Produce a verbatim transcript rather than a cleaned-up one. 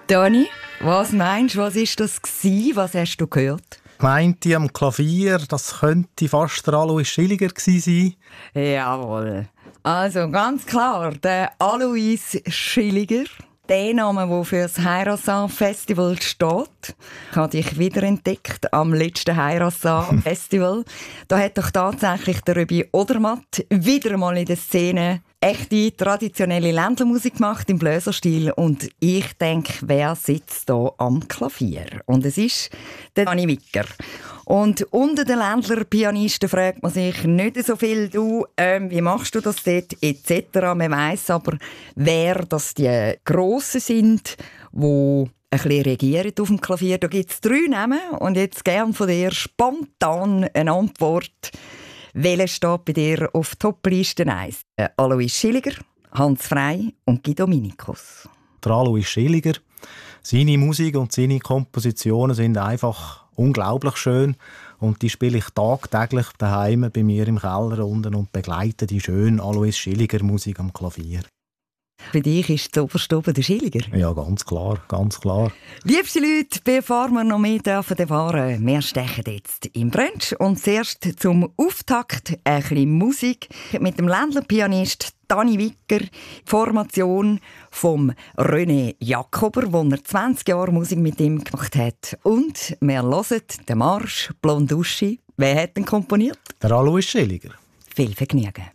Dani, was meinst du, was ist das gewesen? Was hast du gehört? Meinte am Klavier, das könnte fast der Alois Schilliger gewesen sein. Jawohl. Also ganz klar, der Alois Schilliger. Der Name, der für das Heirasan-Festival steht. Ich habe dich wiederentdeckt am letzten Heirasan-Festival. Da hat doch tatsächlich der Röbi Odermatt wieder mal in der Szene echte, traditionelle Ländlermusik gemacht im Bläserstil. Und ich denke, wer sitzt da am Klavier? Und es ist der Dani Wicker. Und unter den Ländler-Pianisten fragt man sich nicht so viel, du, ähm, wie machst du das dort, et cetera. Man weiss aber, wer das die Grossen sind, die ein bisschen regieren auf dem Klavier. Da gibt es drei Namen und jetzt gern von dir spontan eine Antwort. Welcher steht bei dir auf Top-Liste eins? Alois Schilliger, Hans Frey und Guy Dominikus. Der Alois Schilliger. Seine Musik und seine Kompositionen sind einfach unglaublich schön und die spiele ich tagtäglich daheim bei mir im Keller unten und begleite die schöne Alois Schilliger Musik am Klavier. Für dich ist das oberste oben der Schilliger? Ja, ganz klar, ganz klar. Liebste Leute, bevor wir noch mehr dürfen erfahren, wir stechen jetzt im Brunch und zuerst zum Auftakt ein bisschen Musik mit dem Ländler-Pianist Dani Wicker, Formation vom René Jakober, wo er zwanzig Jahre Musik mit ihm gemacht hat. Und wir hören den Marsch Blonduschi. Wer hat den komponiert? Der Alois Schilliger. Viel Vergnügen.